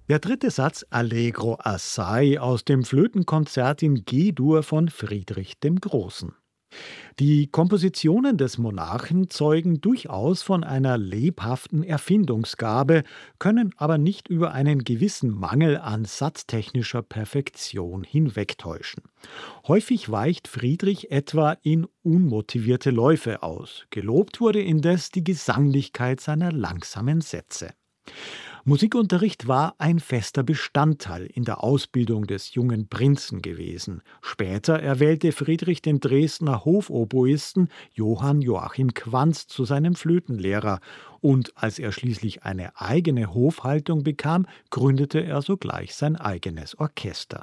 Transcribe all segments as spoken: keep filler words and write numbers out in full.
Der dritte Satz Allegro assai aus dem Flötenkonzert in G-Dur von Friedrich dem Großen. Die Kompositionen des Monarchen zeugen durchaus von einer lebhaften Erfindungsgabe, können aber nicht über einen gewissen Mangel an satztechnischer Perfektion hinwegtäuschen. Häufig weicht Friedrich etwa in unmotivierte Läufe aus. Gelobt wurde indes die Gesanglichkeit seiner langsamen Sätze. Musikunterricht war ein fester Bestandteil in der Ausbildung des jungen Prinzen gewesen. Später erwählte Friedrich den Dresdner Hofoboisten Johann Joachim Quanz zu seinem Flötenlehrer und als er schließlich eine eigene Hofhaltung bekam, gründete er sogleich sein eigenes Orchester.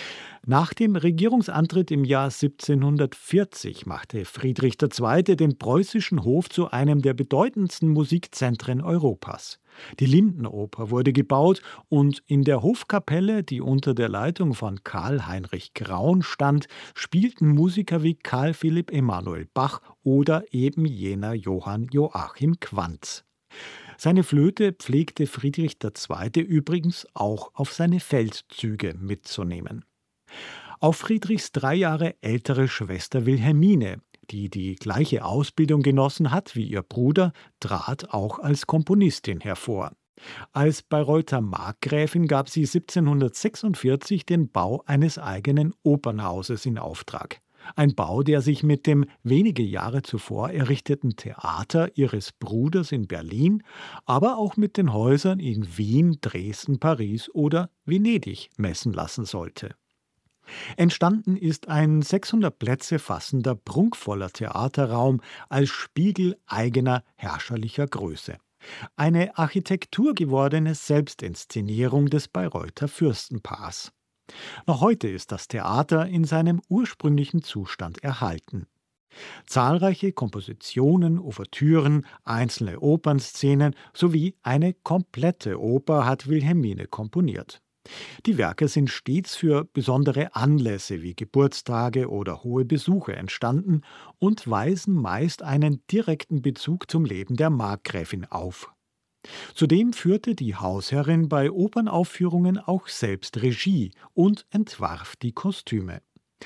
Nach dem Regierungsantritt im Jahr siebzehnhundertvierzig machte Friedrich der Zweite den preußischen Hof zu einem der bedeutendsten Musikzentren Europas. Die Lindenoper wurde gebaut und in der Hofkapelle, die unter der Leitung von Karl Heinrich Graun stand, spielten Musiker wie Carl Philipp Emanuel Bach oder eben jener Johann Joachim Quanz. Seine Flöte pflegte Friedrich der Zweite übrigens auch auf seine Feldzüge mitzunehmen. Auch Friedrichs drei Jahre ältere Schwester Wilhelmine, die die gleiche Ausbildung genossen hat wie ihr Bruder, trat auch als Komponistin hervor. Als Bayreuther Markgräfin gab sie siebzehnhundertsechsundvierzig den Bau eines eigenen Opernhauses in Auftrag. Ein Bau, der sich mit dem wenige Jahre zuvor errichteten Theater ihres Bruders in Berlin, aber auch mit den Häusern in Wien, Dresden, Paris oder Venedig messen lassen sollte. Entstanden ist ein sechshundert Plätze fassender, prunkvoller Theaterraum als Spiegel eigener herrscherlicher Größe. Eine architekturgewordene Selbstinszenierung des Bayreuther Fürstenpaars. Noch heute ist das Theater in seinem ursprünglichen Zustand erhalten. Zahlreiche Kompositionen, Ouvertüren, einzelne Opernszenen sowie eine komplette Oper hat Wilhelmine komponiert. Die Werke sind stets für besondere Anlässe wie Geburtstage oder hohe Besuche entstanden und weisen meist einen direkten Bezug zum Leben der Markgräfin auf. Zudem führte die Hausherrin bei Opernaufführungen auch selbst Regie und entwarf die Kostüme.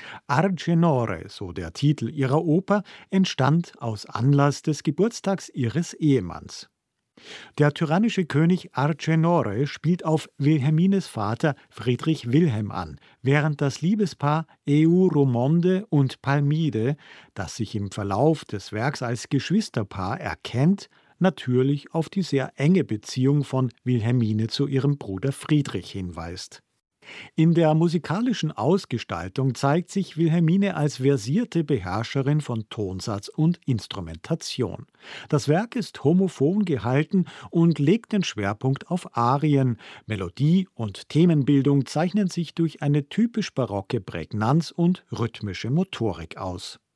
Argenore, so der Titel ihrer Oper, entstand aus Anlass des Geburtstags ihres Ehemanns. Der tyrannische König Argenore spielt auf Wilhelmines Vater Friedrich Wilhelm an, während das Liebespaar Euromonde und Palmide, das sich im Verlauf des Werks als Geschwisterpaar erkennt, natürlich auf die sehr enge Beziehung von Wilhelmine zu ihrem Bruder Friedrich hinweist. In der musikalischen Ausgestaltung zeigt sich Wilhelmine als versierte Beherrscherin von Tonsatz und Instrumentation. Das Werk ist homophon gehalten und legt den Schwerpunkt auf Arien. Melodie und Themenbildung zeichnen sich durch eine typisch barocke Prägnanz und rhythmische Motorik aus.